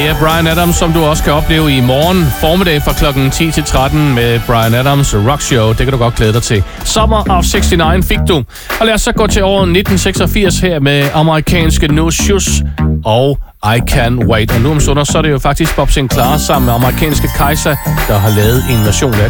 Det er Bryan Adams, som du også kan opleve i morgen formiddag fra klokken 10 til 13 med Bryan Adams Rock Show. Det kan du godt glæde dig til. Summer of 69 fik du. Og lad os så gå til år 1986 her med amerikanske No Shoes og I Can Wait. Og nu om stunder, så er det jo faktisk Bob Sinclair sammen med amerikanske Kaiser, der har lavet en version af